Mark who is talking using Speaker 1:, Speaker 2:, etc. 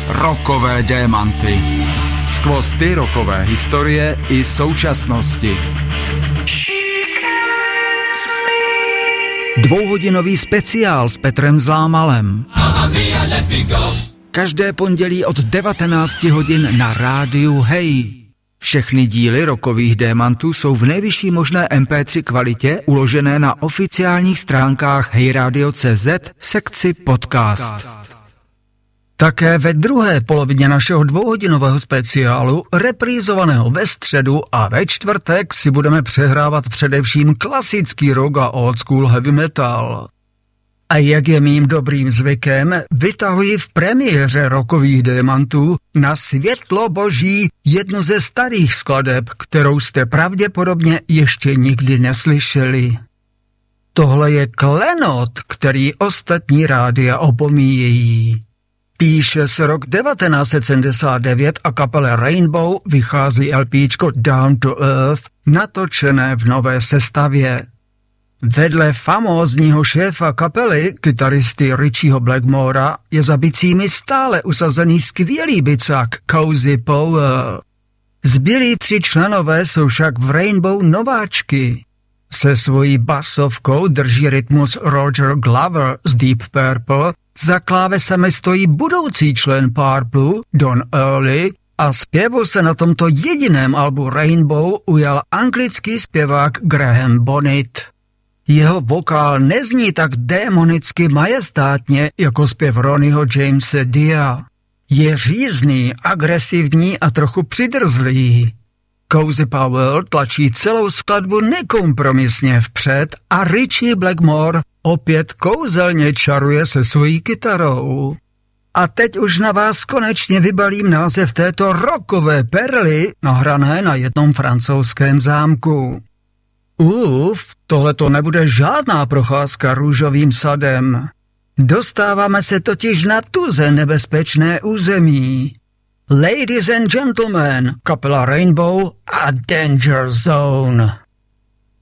Speaker 1: Rockové démanty. Skvosty rockové historie i současnosti. Dvouhodinový speciál s Petrem Zámalem. Každé pondělí od 19 hodin na rádiu Hey. Všechny díly rockových démantů jsou v nejvyšší možné MP3 kvalitě uložené na oficiálních stránkách heyradio.cz v sekci podcast. Také ve druhé polovině našeho dvouhodinového speciálu, reprízovaného ve středu a ve čtvrtek, si budeme přehrávat především klasický rock a old school heavy metal. A jak je mým dobrým zvykem, vytahuji v premiéře rockových démantů na světlo boží jednu ze starých skladeb, kterou jste pravděpodobně ještě nikdy neslyšeli. Tohle je klenot, který ostatní rádia opomíjejí. Píše se rok 1979 a kapele Rainbow vychází LPčko Down to Earth, natočené v nové sestavě. Vedle famózního šéfa kapely, kytaristy Richieho Blackmora, je za bicími stále usazený skvělý bicák Cozy Powell. Zbylí 3 členové jsou však v Rainbow nováčky. Se svojí basovkou drží rytmus Roger Glover z Deep Purple, za klávesami stojí budoucí člen Purple Don Early a zpěvu se na tomto jediném albu Rainbow ujal anglický zpěvák Graham Bonnet. Jeho vokál nezní tak démonicky majestátně jako zpěv Ronnieho Jamese Dia. Je řízný, agresivní a trochu přidrzlý. Cozy Powell tlačí celou skladbu nekompromisně vpřed a Richie Blackmore opět kouzelně čaruje se svojí kytarou. A teď už na vás konečně vybalím název této rockové perly, nahrané na jednom francouzském zámku. Tohle to nebude žádná procházka růžovým sadem. Dostáváme se totiž na tuze nebezpečné území. Ladies and gentlemen, kapela Rainbow a Danger Zone.